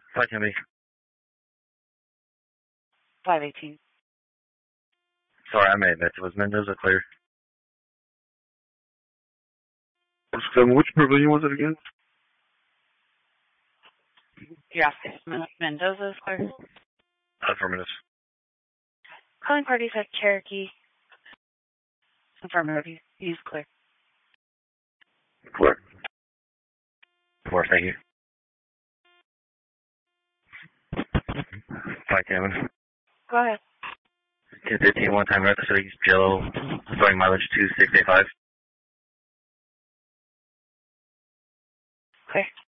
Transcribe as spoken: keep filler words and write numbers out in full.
five ten B. five eighteen. Sorry, I made that. Was Mendoza clear? Which pavilion was it again? You're asking Mendoza's clear? Affirmative. Calling parties at Cherokee. Affirmative. He's clear. Clear. Four, thank you. five ten. Go ahead. ten fifteen, one time north of City Jello, starting mileage two six eight five. Clear.